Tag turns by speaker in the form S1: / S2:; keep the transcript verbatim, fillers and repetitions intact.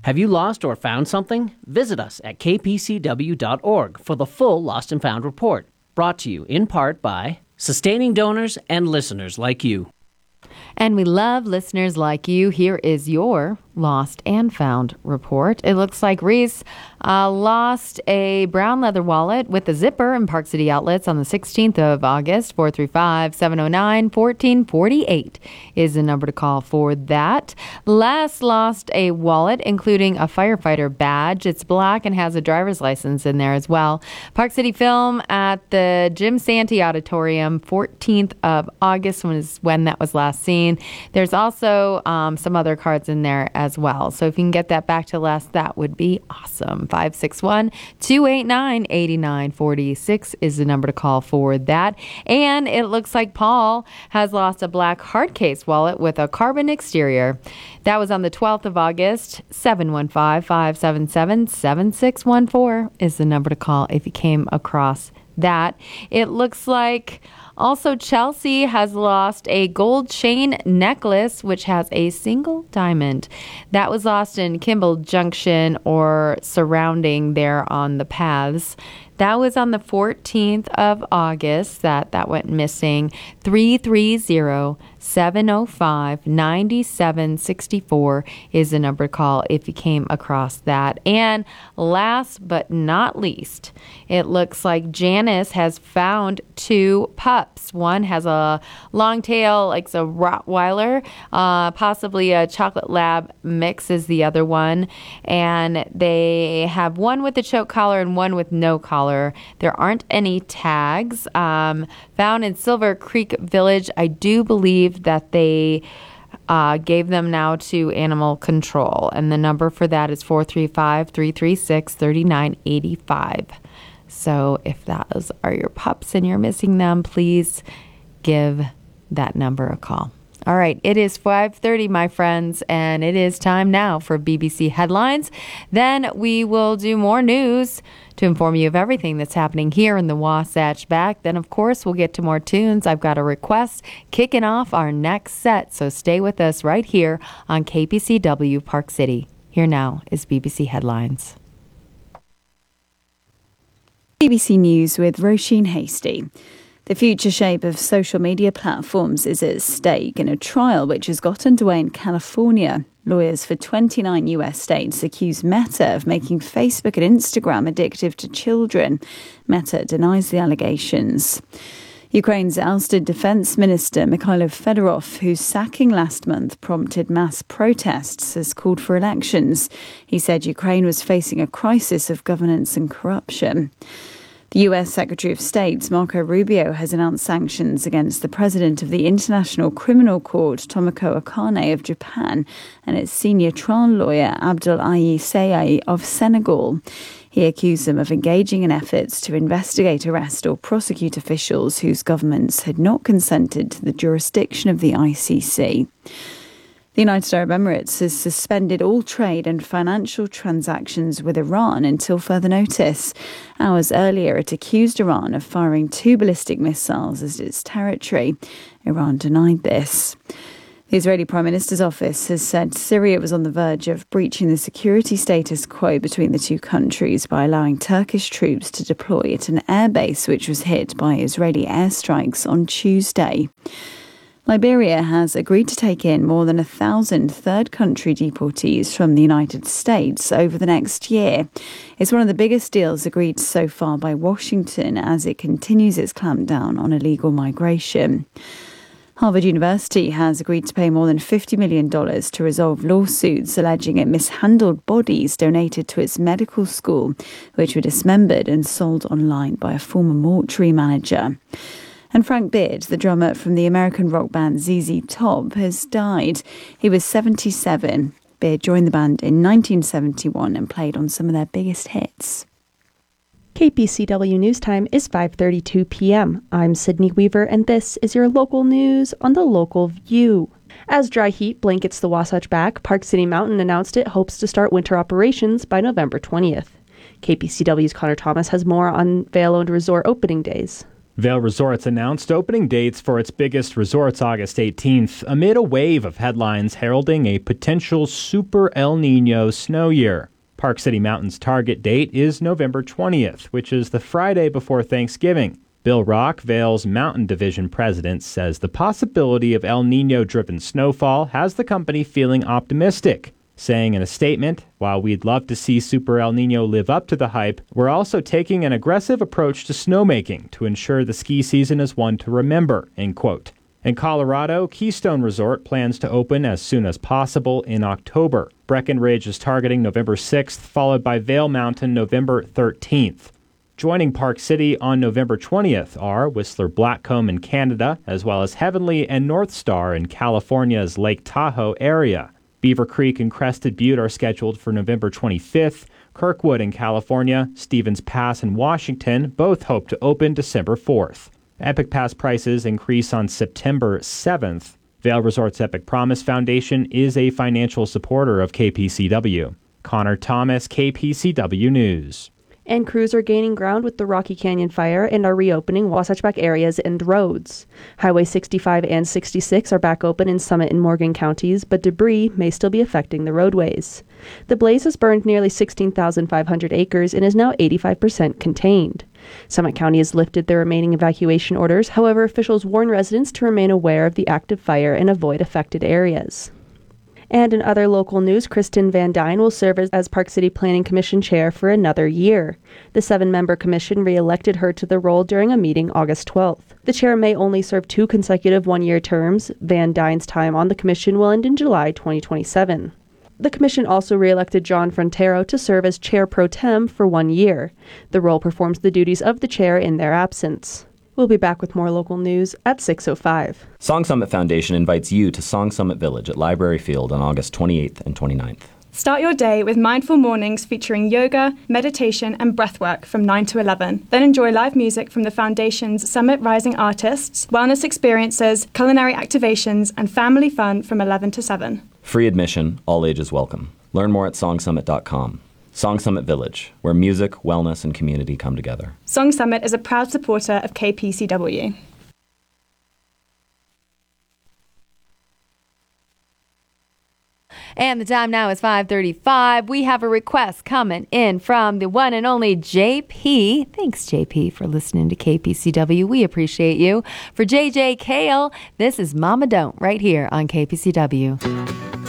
S1: Have you lost or found something? Visit us at k p c w dot org for the full Lost and Found report. Brought to you in part by sustaining donors and listeners like you.
S2: And we love listeners like you. Here is your Lost and Found report. It looks like Reese uh, lost a brown leather wallet with a zipper in Park City Outlets on the sixteenth of August. four three five, seven oh nine, one four four eight is the number to call for that. Les lost a wallet, including a firefighter badge. It's black and has a driver's license in there as well. Park City Film at the Jim Santee Auditorium, fourteenth of August was when that was last seen. There's also um, some other cards in there as well. So if you can get that back to Les, that would be awesome. five six one, two eight nine, eight nine four six is the number to call for that. And it looks like Paul has lost a black hard case wallet with a carbon exterior. That was on the twelfth of August. seven one five, five seven seven, seven six one four is the number to call if you came across that. It looks like also Chelsea has lost a gold chain necklace, which has a single diamond. That was lost in Kimball Junction or surrounding there on the paths. That was on the fourteenth of August that that went missing. three three zero, seven oh five, nine seven six four is the number to call if you came across that. And last but not least, it looks like Janice has found two pups. One has a long tail, like a Rottweiler, uh, possibly a chocolate lab mix is the other one. And they have one with a choke collar and one with no collar. There aren't any tags. Um, found in Silver Creek Village. I do believe that they uh, gave them now to animal control. And the number for that is four three five, three three six, three nine eight five. So if those are your pups and you're missing them, please give that number a call. All right, it is five thirty, my friends, and it is time now for B B C Headlines. Then we will do more news to inform you of everything that's happening here in the Wasatch Back. Then, of course, we'll get to more tunes. I've got a request kicking off our next set, so stay with us right here on K P C W Park City. Here now is B B C Headlines.
S3: B B C News with Roisin Hastie. The future shape of social media platforms is at stake in a trial which has got underway in California. Lawyers for twenty-nine U S states accuse Meta of making Facebook and Instagram addictive to children. Meta denies the allegations. Ukraine's ousted Defence Minister Mikhailo Fedorov, whose sacking last month prompted mass protests, has called for elections. He said Ukraine was facing a crisis of governance and corruption. The U S Secretary of State, Marco Rubio, has announced sanctions against the president of the International Criminal Court, Tomoko Akane of Japan, and its senior trial lawyer, Abdoulaye Seye of Senegal. He accused them of engaging in efforts to investigate, arrest or prosecute officials whose governments had not consented to the jurisdiction of the I C C. The United Arab Emirates has suspended all trade and financial transactions with Iran until further notice. Hours earlier, it accused Iran of firing two ballistic missiles as its territory. Iran denied this. The Israeli Prime Minister's office has said Syria was on the verge of breaching the security status quo between the two countries by allowing Turkish troops to deploy at an airbase which was hit by Israeli airstrikes on Tuesday. Liberia has agreed to take in more than a thousand third country deportees from the United States over the next year. It's one of the biggest deals agreed so far by Washington as it continues its clampdown on illegal migration. Harvard University has agreed to pay more than fifty million dollars to resolve lawsuits alleging it mishandled bodies donated to its medical school, which were dismembered and sold online by a former mortuary manager. And Frank Beard, the drummer from the American rock band Z Z Top, has died. He was seventy-seven. Beard joined the band in nineteen seventy-one and played on some of their biggest hits.
S4: K P C W News Time is five thirty-two p.m. I'm Sydney Weaver, and this is your local news on the Local View. As dry heat blankets the Wasatch Back, Park City Mountain announced it hopes to start winter operations by November twentieth. K P C W's Connor Thomas has more on Vail-owned resort opening days.
S5: Vail Resorts announced opening dates for its biggest resorts August eighteenth, amid a wave of headlines heralding a potential Super El Niño snow year. Park City Mountain's target date is November twentieth, which is the Friday before Thanksgiving. Bill Rock, Vail's Mountain Division president, says the possibility of El Niño-driven snowfall has the company feeling optimistic, saying in a statement, "While we'd love to see Super El Niño live up to the hype, we're also taking an aggressive approach to snowmaking to ensure the ski season is one to remember," end quote. In Colorado, Keystone Resort plans to open as soon as possible in October. Breckenridge is targeting November sixth, followed by Vail Mountain November thirteenth. Joining Park City on November twentieth are Whistler Blackcomb in Canada, as well as Heavenly and North Star in California's Lake Tahoe area. Beaver Creek and Crested Butte are scheduled for November twenty-fifth. Kirkwood in California, Stevens Pass in Washington both hope to open December fourth. Epic Pass prices increase on September seventh. Vail Resorts Epic Promise Foundation is a financial supporter of K P C W. Connor Thomas, K P C W News.
S4: And crews are gaining ground with the Rocky Canyon fire and are reopening Wasatch Back areas and roads. Highway sixty-five and sixty-six are back open in Summit and Morgan counties, but debris may still be affecting the roadways. The blaze has burned nearly sixteen thousand five hundred acres and is now eighty-five percent contained. Summit County has lifted their remaining evacuation orders. However, officials warn residents to remain aware of the active fire and avoid affected areas. And in other local news, Kristen Van Dyne will serve as Park City Planning Commission chair for another year. The seven-member commission re-elected her to the role during a meeting August twelfth. The chair may only serve two consecutive one-year terms. Van Dyne's time on the commission will end in July twenty twenty-seven. The commission also re-elected John Frontero to serve as chair pro tem for one year. The role performs the duties of the chair in their absence. We'll be back with more local news at six oh five.
S6: Song Summit Foundation invites you to Song Summit Village at Library Field on August twenty-eighth and twenty-ninth.
S7: Start your day with mindful mornings featuring yoga, meditation and breathwork from nine to eleven. Then enjoy live music from the Foundation's Summit Rising artists, wellness experiences, culinary activations and family fun from eleven to seven.
S6: Free admission, all ages welcome. Learn more at song summit dot com. Song Summit Village, where music, wellness, and community come together.
S7: Song Summit is a proud supporter of K P C W.
S2: And the time now is five thirty-five. We have a request coming in from the one and only J P. Thanks, J P, for listening to K P C W. We appreciate you. For J J Kale, this is Mama Don't right here on K P C W.